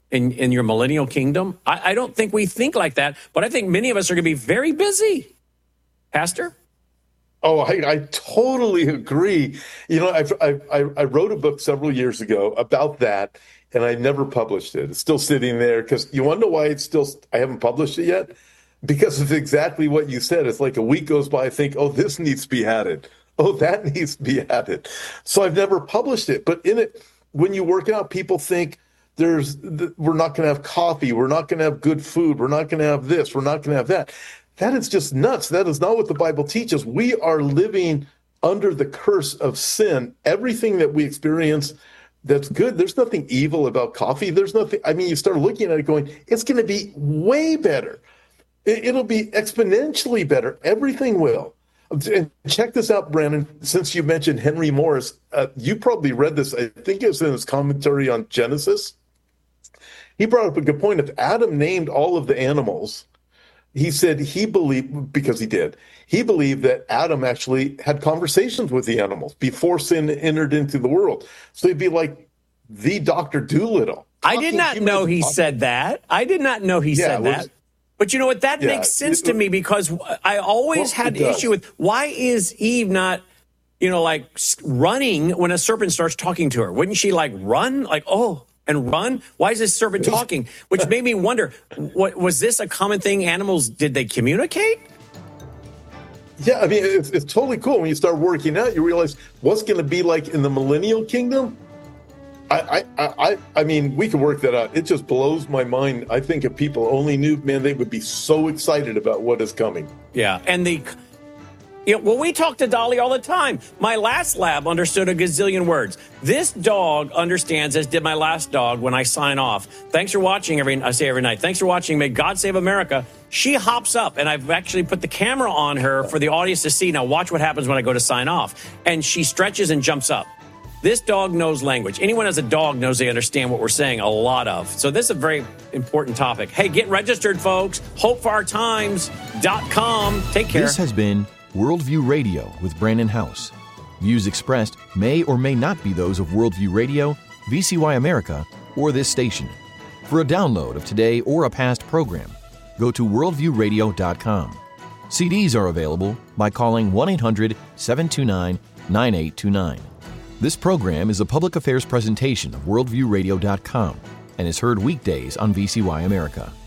in your millennial kingdom? I don't think we think like that, but I think many of us are going to be very busy. Pastor? Oh, I totally agree. You know, I wrote a book several years ago about that, and I never published it. It's still sitting there because you want to know why I haven't published it yet? Because of exactly what you said. It's like a week goes by, I think, oh, this needs to be added. Oh, that needs to be added. So I've never published it. But in it, when you work out, people think we're not going to have coffee. We're not going to have good food. We're not going to have this. We're not going to have that. That is just nuts. That is not what the Bible teaches. We are living under the curse of sin. Everything that we experience that's good, there's nothing evil about coffee. There's nothing, I mean, you start looking at it going, it's going to be way better. It'll be exponentially better. Everything will. And check this out, Brandon, since you mentioned Henry Morris, you probably read this. I think it was in his commentary on Genesis. He brought up a good point. If Adam named all of the animals, he said he believed, because he did, he believed that Adam actually had conversations with the animals before sin entered into the world. So he'd be like the Dr. Doolittle. I did not know he said that. I did not know he said that. But you know what? That makes sense to me, because I always had issue with, why is Eve not, like running when a serpent starts talking to her? Wouldn't she like run? Like, and run? Why is this serpent talking? Which made me wonder, what was this a common thing? Animals, did they communicate? Yeah, I mean, it's totally cool. When you start working out, you realize what's going to be like in the millennial kingdom. I mean, we can work that out. It just blows my mind. I think if people only knew, man, they would be so excited about what is coming. Yeah, and we talk to Dolly all the time. My last lab understood a gazillion words. This dog understands, as did my last dog, when I sign off. Thanks for watching I say every night. Thanks for watching. May God save America. She hops up, and I've actually put the camera on her for the audience to see. Now watch what happens when I go to sign off. And she stretches and jumps up. This dog knows language. Anyone has a dog knows they understand what we're saying a lot of. So this is a very important topic. Hey, get registered, folks. HopeForOurTimes.com. Take care. This has been Worldview Radio with Brandon House. Views expressed may or may not be those of Worldview Radio, VCY America, or this station. For a download of today or a past program, go to worldviewradio.com. CDs are available by calling 1-800-729-9829. This program is a public affairs presentation of worldviewradio.com and is heard weekdays on VCY America.